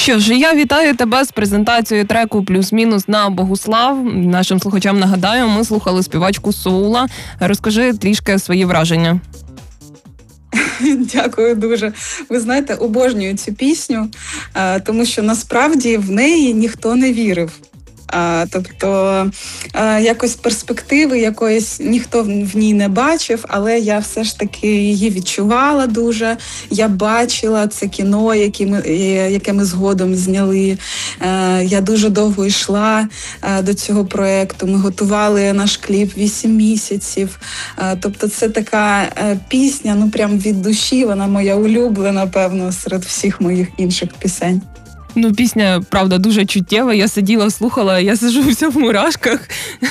Що ж, я вітаю тебе з презентацією треку «Плюс-мінус» на Богуслав. Нашим слухачам нагадаю, ми слухали співачку Соула. Розкажи трішки свої враження. Дякую дуже. Ви знаєте, обожнюю цю пісню, тому що насправді в неї ніхто не вірив. Тобто якось перспективи якоїсь ніхто в ній не бачив, але я все ж таки її відчувала дуже. Я бачила це кіно, яке ми згодом зняли. Я дуже довго йшла до цього проєкту. Ми готували наш кліп 8 місяців. Тобто це така пісня, ну прям від душі, вона моя улюблена, певно, серед всіх моїх інших пісень. Ну, пісня, правда, дуже чуттєва. Я сиділа, слухала, я сиджу вся в мурашках.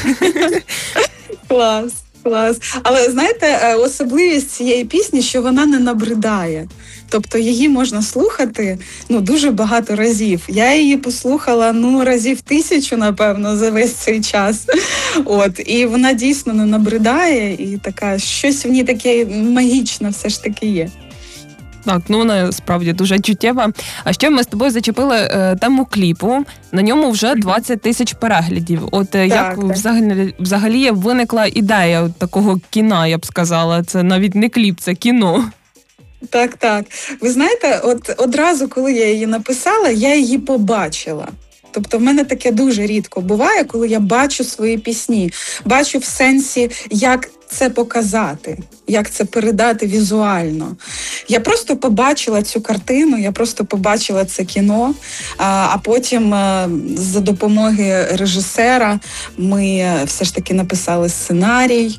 Клас. Але, знаєте, особливість цієї пісні, що вона не набридає. Тобто її можна слухати дуже багато разів. Я її послухала разів 1000, напевно, за весь цей час. І вона дійсно не набридає, і така, щось в ній таке магічне все ж таки є. Так, вона справді дуже чуттєва. А ще ми з тобою зачепили тему кліпу. На ньому вже 20 тисяч переглядів. Як взагалі виникла ідея такого кіна, я б сказала? Це навіть не кліп, це кіно. Так. Ви знаєте, одразу, коли я її написала, я її побачила. Тобто в мене таке дуже рідко буває, коли я бачу свої пісні. Бачу в сенсі, як це показати, як це передати візуально. Я просто побачила цю картину, я просто побачила це кіно, а потім за допомоги режисера ми все ж таки написали сценарій,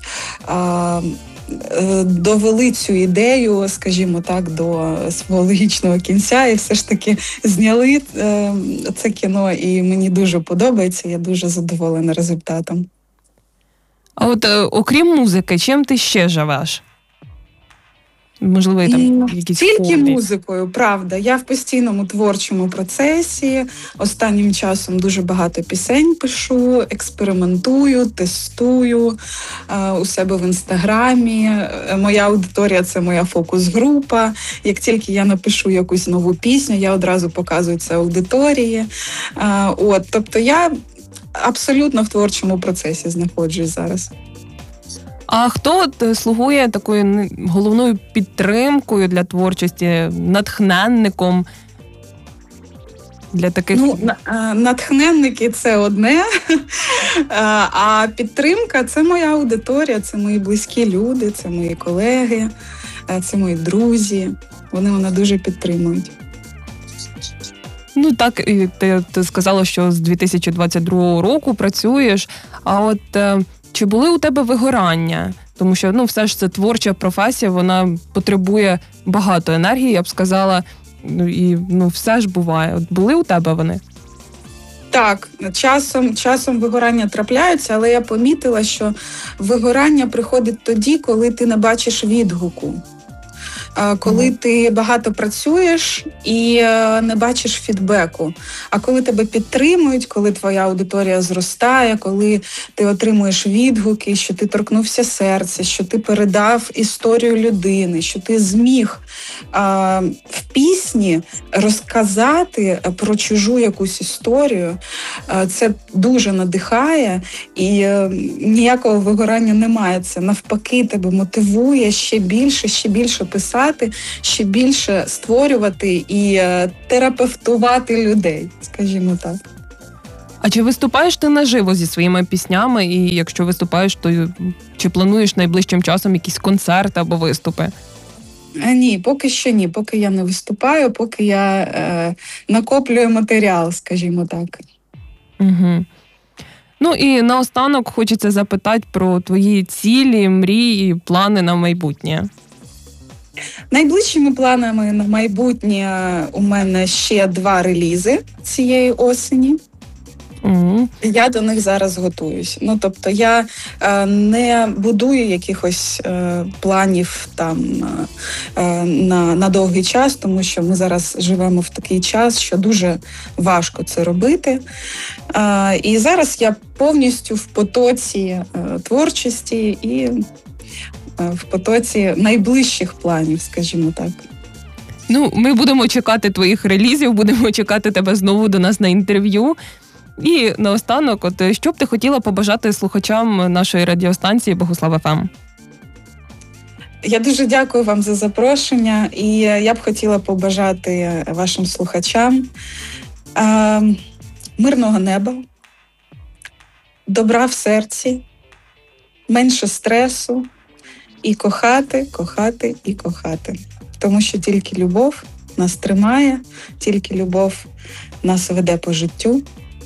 довели цю ідею, скажімо так, до свого логічного кінця і все ж таки зняли це кіно, і мені дуже подобається, я дуже задоволена результатом. А окрім музики, чим ти ще живеш? Можливо, там якісь тільки музикою, правда. Я в постійному творчому процесі. Останнім часом дуже багато пісень пишу, експериментую, тестую у себе в Інстаграмі. Моя аудиторія – це моя фокус-група. Як тільки я напишу якусь нову пісню, я одразу показую це аудиторії. Тобто я абсолютно в творчому процесі знаходжусь зараз. А хто слугує такою головною підтримкою для творчості, натхненником для таких? Натхненники – це одне, а підтримка – це моя аудиторія, це мої близькі люди, це мої колеги, це мої друзі. Вони мене дуже підтримують. Так, і ти сказала, що з 2022 року працюєш, а чи були у тебе вигорання? Тому що, все ж це творча професія, вона потребує багато енергії, я б сказала, і все ж буває. Були у тебе вони? Так, часом вигорання трапляються, але я помітила, що вигорання приходить тоді, коли ти не бачиш відгуку. Коли ти багато працюєш і не бачиш фідбеку. А коли тебе підтримують, коли твоя аудиторія зростає, коли ти отримуєш відгуки, що ти торкнувся серця, що ти передав історію людини, що ти зміг в пісні розказати про чужу якусь історію, це дуже надихає і ніякого вигорання немає. Це навпаки тебе мотивує ще більше писати, ще більше створювати і терапевтувати людей, скажімо так. А чи виступаєш ти наживо зі своїми піснями? І якщо виступаєш, то чи плануєш найближчим часом якісь концерти або виступи? Ні, поки що ні. Поки я не виступаю, поки я накоплюю матеріал, скажімо так. Угу. І наостанок хочеться запитати про твої цілі, мрії, плани на майбутнє. Найближчими планами на майбутнє у мене ще 2 релізи цієї осені. Я до них зараз готуюсь. Тобто я не будую якихось планів там на довгий час, тому що ми зараз живемо в такий час, що дуже важко це робити. І зараз я повністю в потоці творчості і в потоці найближчих планів, скажімо так. Ну, ми будемо чекати твоїх релізів, будемо чекати тебе знову до нас на інтерв'ю. І наостанок, що б ти хотіла побажати слухачам нашої радіостанції Богуслав ФМ? Я дуже дякую вам за запрошення, і я б хотіла побажати вашим слухачам мирного неба, добра в серці, менше стресу і кохати, кохати і кохати. Тому що тільки любов нас тримає, тільки любов нас веде по життю.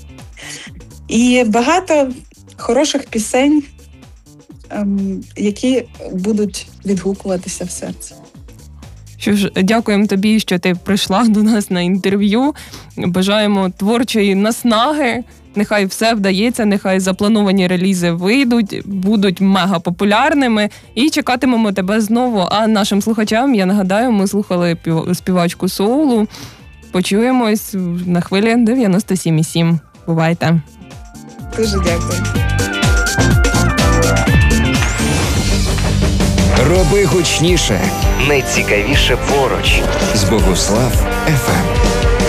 І багато хороших пісень, які будуть відгукуватися в серці. Що ж, дякуємо тобі, що ти прийшла до нас на інтерв'ю. Бажаємо творчої наснаги. Нехай все вдається, нехай заплановані релізи вийдуть, будуть мега популярними і чекатимемо тебе знову. А нашим слухачам, я нагадаю, ми слухали співачку соулу. Почуємось на хвилі 97,7. Бувайте. Дуже дякую. Роби гучніше, найцікавіше поруч. З Богуслав ФМ.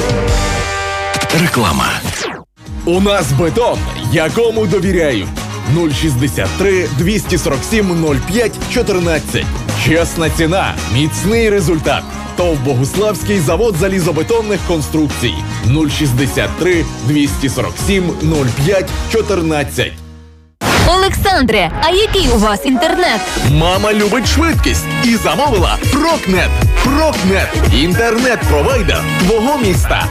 Реклама. У нас бетон, якому довіряють. 063 247 05 14. Чесна ціна, міцний результат. ТОВ Богуславський завод залізобетонних конструкцій. 063 247 05 14. Олександре, а який у вас інтернет? Мама любить швидкість і замовила Прокнет. Прокнет – інтернет-провайдер твого міста.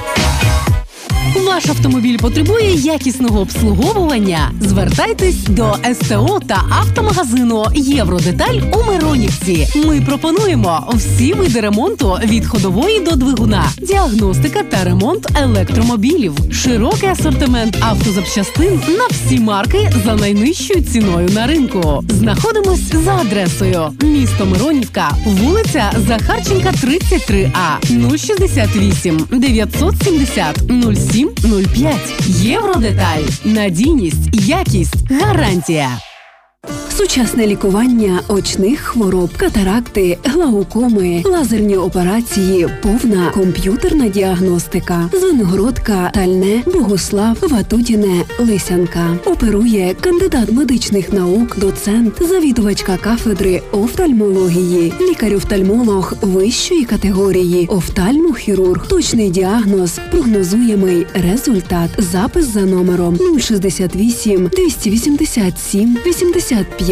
Ваш автомобіль потребує якісного обслуговування? Звертайтесь до СТО та автомагазину «Євродеталь» у Миронівці. Ми пропонуємо всі види ремонту від ходової до двигуна, діагностика та ремонт електромобілів, широкий асортимент автозапчастин на всі марки за найнижчою ціною на ринку. Знаходимось за адресою: місто Миронівка, вулиця Захарченка, 33А, 068 970 07 05. Євродеталь. Надійність, якість, гарантія. Сучасне лікування очних хвороб, катаракти, глаукоми, лазерні операції, повна комп'ютерна діагностика. Звенигородка, Тальне, Богуслав, Ватутіне, Лисянка. Оперує кандидат медичних наук, доцент, завідувачка кафедри офтальмології, лікар-офтальмолог вищої категорії, офтальмохірург. Точний діагноз, прогнозуємий результат. Запис за номером 068 287 85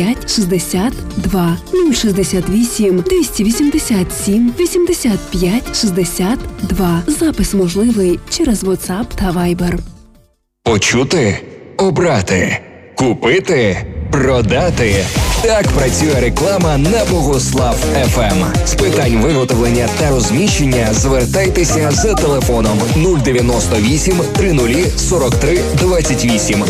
62 068 287 85 62. Запис можливий через WhatsApp та Viber. Почути, обрати, купити, продати. Так працює реклама на Богуслав ФМ. З питань виготовлення та розміщення звертайтеся за телефоном 098 30 43 28.